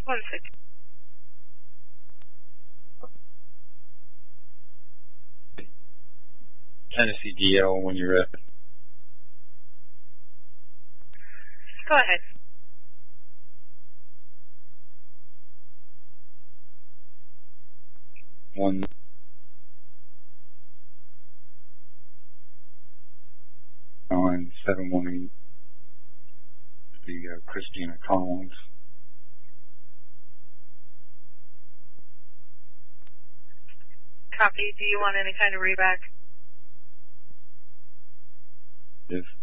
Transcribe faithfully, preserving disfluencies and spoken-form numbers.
One six. Tennessee D L when you're ready. Go ahead. One. Nine seven one eight. The uh, Christina Collins. Copy. Do you want any kind of reback? Yes.